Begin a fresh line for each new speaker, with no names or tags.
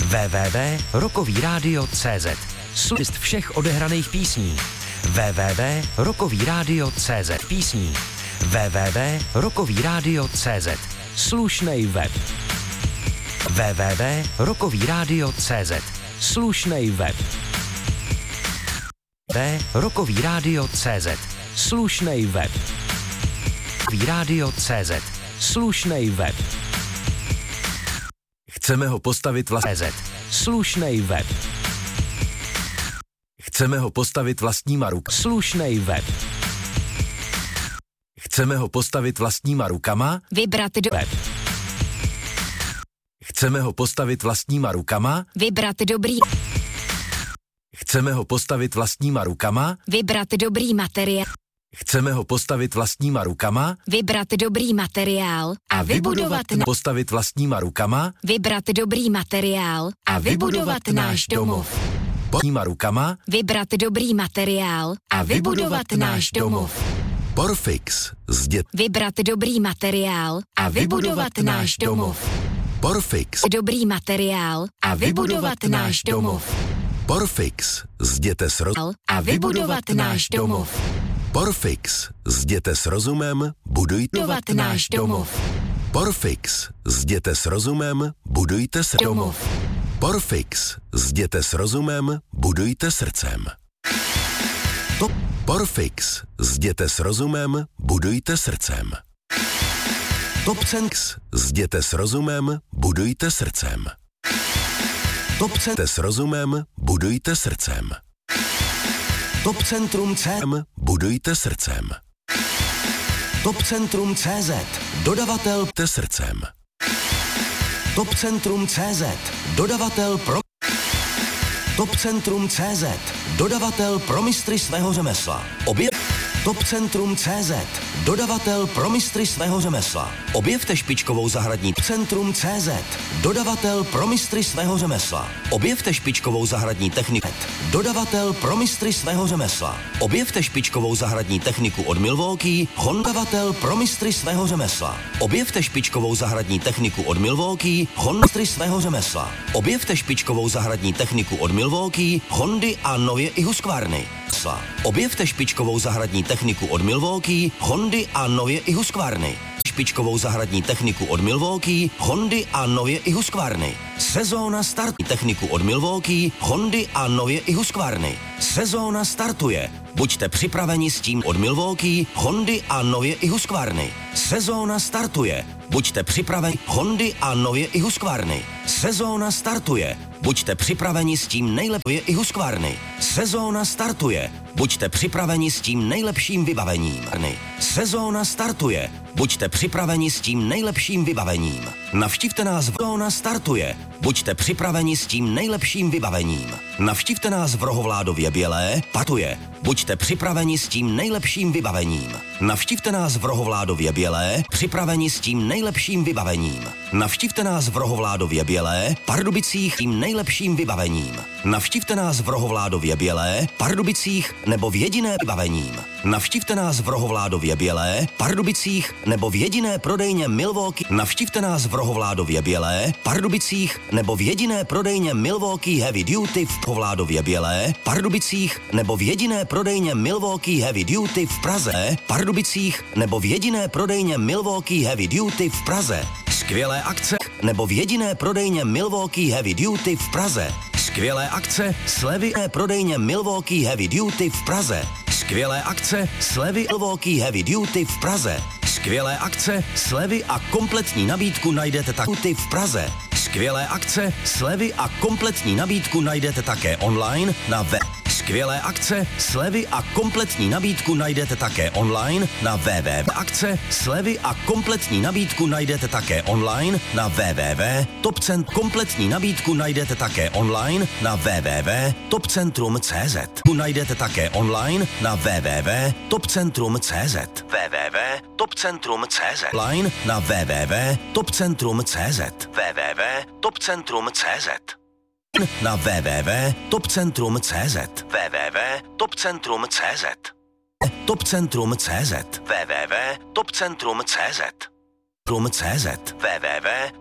www.rockovyradio.cz. List všech odehraných písní. www.rockovyradio.cz. Písní. www.rockovyradio.cz. Slušnej web. www.rockovyradio.cz. Slušnej web. www.rockovyradio.cz. Slušnej web. Vyradio.cz. Slušnej web.
Chceme ho postavit
Slušnej web.
Chceme ho postavit vlastníma rukama.
Slušnej web.
Chceme ho postavit vlastníma rukama.
Vybrat do
Web.
Chceme ho postavit vlastníma rukama.
Vybrat dobrý.
Chceme ho postavit vlastníma rukama.
Vybrat dobrý materiál.
Chceme ho postavit vlastníma rukama.
Vybrat dobrý materiál a vybudovat
Postavit vlastníma rukama.
Vybrat dobrý materiál a vybudovat náš domov.
Vlastníma rukama.
Vybrat dobrý materiál a vybudovat náš domov.
Porfix.
Vybrat dobrý materiál a vybudovat náš domov.
Porfix.
Dobrý materiál a vybudovat náš domov.
Porfix. Zděte s
A vybudovat náš domov.
Porfix. Zděte s rozumem, budujte
Budovat náš domov.
Porfix. Zděte s rozumem, budujte
Domov.
Porfix. Zděte s rozumem, budujte srdcem. Porfix. Zděte s rozumem, budujte srdcem. Topcenx. Zděte s rozumem, budujte srdcem. Topcente s rozumem, budujte srdcem. Topcentrum CM, budujte srdcem. Topcentrum CZ, dodavatel te srdcem. Topcentrum CZ, dodavatel pro... Topcentrum CZ, dodavatel pro mistry svého řemesla. Topcentrum CZ, dodavatel pro mistry svého řemesla. Objevte špičkovou zahradní Centrum CZ, dodavatel pro mistry svého řemesla. Objevte špičkovou zahradní techniku. Dodavatel pro mistry svého řemesla. Objevte špičkovou zahradní techniku od Milwaukee, Dodavatel pro mistry svého řemesla. Objevte špičkovou zahradní techniku od Milwaukee, mistry svého řemesla. Objevte špičkovou zahradní techniku od Milwaukee, Hondy a nově i Husqvarny. Objevte špičkovou zahradní techniku od Milwaukee, Hondy a nově i Husqvarny. Špičkovou zahradní techniku od Milwaukee, Hondy a nově i Husqvarny. Sezóna startuje. Techniku od Milwaukee, Hondy a nově i Husqvarny. Sezóna startuje. Buďte připraveni s tím od Milwaukee, Hondy a nově i Husqvarny. Sezóna startuje. Buďte připraveni Hondy a nově i Husqvarny. Sezóna startuje. Buďte připraveni s tím nejlepším i Husqvarny. Sezóna startuje. Buďte připraveni s tím nejlepším vybavením. Sezóna startuje. Buďte připraveni s tím nejlepším vybavením. Navštivte nás. Sezóna startuje. Buďte připraveni s tím nejlepším vybavením. Navštivte nás v Rohovládově Bělé, Patuje. Buďte připraveni s tím nejlepším vybavením. Navštivte nás v Rohovládově Bělé, připraveni s tím nejlepším vybavením. Navštivte nás v Rohovládově Bělé, Pardubicích tím nejlepším vybavením. Navštivte nás v Rohovládově Bělé, Pardubicích nebo v jediné vybavením. Navštivte nás v Rohovládově Bělé, Pardubicích nebo v jediné prodejně Milwaukee. Navštivte nás v Rohovládově Bělé, Pardubicích nebo v jediné prodejně Milwaukee Heavy Duty v Rohovládově Bělé, Pardubicích nebo v jediné prodejně Milwaukee Heavy Duty v Praze, Pardubicích nebo v jediné prodejně Milwaukee Heavy Duty v Praze. Skvělé akce nebo v jediné prodejně Milwaukee Heavy Duty v Praze. Skvělé akce, slevy prodejně Milwaukee Heavy Duty v Praze. Skvělé akce, slevy Milwaukee Heavy Duty v Praze. Skvělé akce, slevy a kompletní nabídku najdete také v Praze. Skvělé akce, slevy a kompletní nabídku najdete také online na web. Skvělé akce, slevy a kompletní nabídku najdete také online na www. Akce, slevy a kompletní nabídku najdete také online na www. Topcent kompletní nabídku najdete také online na www. Topcentrum.cz. Najdete také online na www. Topcentrum.cz. www. Topcentrum.cz. Online na www. Topcentrum.cz. www. Topcentrum.cz. Na www.topcentrum.cz. www.topcentrum.cz. Topcentrum.cz. www.topcentrum.cz. www.